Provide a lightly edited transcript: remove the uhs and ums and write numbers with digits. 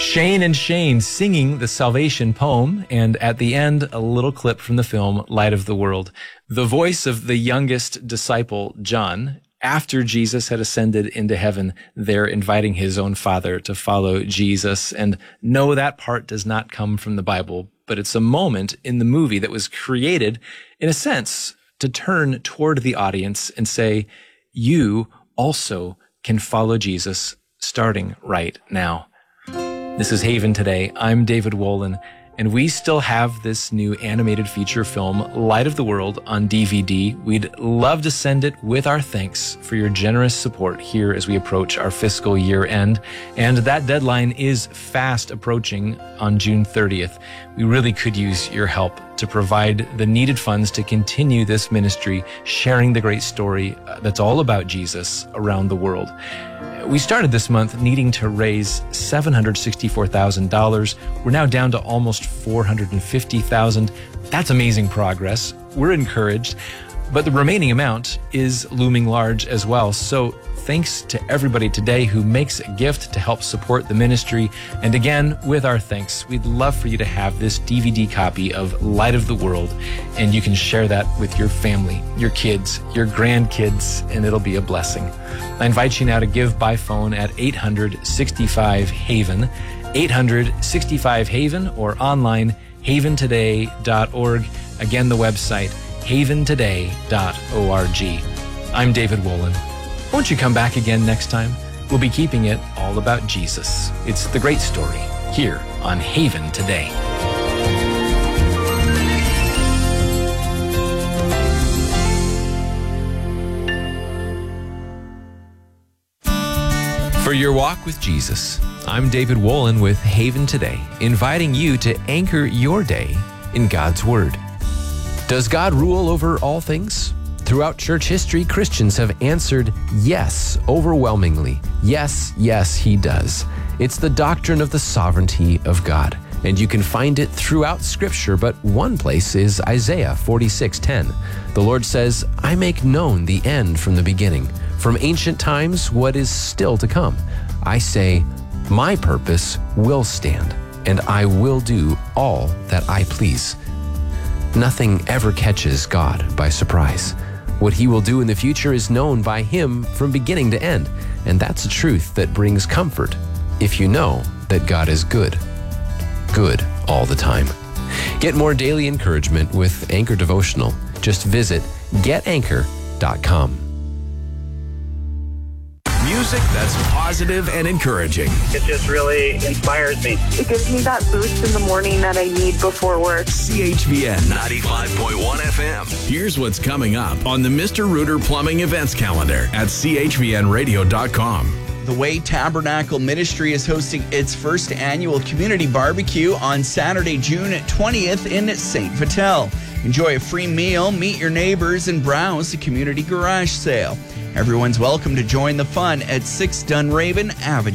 Shane and Shane singing the salvation poem, and at the end, a little clip from the film Light of the World. The voice of the youngest disciple, John, after Jesus had ascended into heaven, there inviting his own father to follow Jesus. And no, that part does not come from the Bible, but it's a moment in the movie that was created, in a sense, to turn toward the audience and say, you also can follow Jesus starting right now. This is Haven Today. I'm David Wolin, and we still have this new animated feature film, Light of the World, on DVD. We'd love to send it with our thanks for your generous support here as we approach our fiscal year end. And that deadline is fast approaching on June 30th. We really could use your help to provide the needed funds to continue this ministry, sharing the great story that's all about Jesus around the world. We started this month needing to raise $764,000. We're now down to almost $450,000. That's amazing progress. We're encouraged, but the remaining amount is looming large as well. So thanks to everybody today who makes a gift to help support the ministry. And again, with our thanks, we'd love for you to have this DVD copy of Light of the World, and you can share that with your family, your kids, your grandkids, and it'll be a blessing. I invite you now to give by phone at 800-65-HAVEN, 800-65-HAVEN, or online, haventoday.org. Again, the website, haventoday.org. I'm David Wolin. Won't you come back again next time? We'll be keeping it all about Jesus. It's the great story here on Haven Today. For your walk with Jesus, I'm David Wolin with Haven Today, inviting you to anchor your day in God's Word. Does God rule over all things? Throughout church history, Christians have answered yes overwhelmingly. Yes, yes, He does. It's the doctrine of the sovereignty of God, and you can find it throughout Scripture, but one place is Isaiah 46:10. The Lord says, I make known the end from the beginning, from ancient times what is still to come. I say, my purpose will stand, and I will do all that I please. Nothing ever catches God by surprise. What He will do in the future is known by Him from beginning to end, and that's a truth that brings comfort if you know that God is good. Good all the time. Get more daily encouragement with Anchor Devotional. Just visit getanchor.com. Music that's positive and encouraging. It just really inspires me. It gives me that boost in the morning that I need before work. CHVN 95.1 FM. Here's what's coming up on the Mr. Rooter Plumbing Events Calendar at chvnradio.com. The Way Tabernacle Ministry is hosting its first annual community barbecue on Saturday, June 20th in St. Vital. Enjoy a free meal, meet your neighbors, and browse the community garage sale. Everyone's welcome to join the fun at 6 Dunraven Avenue.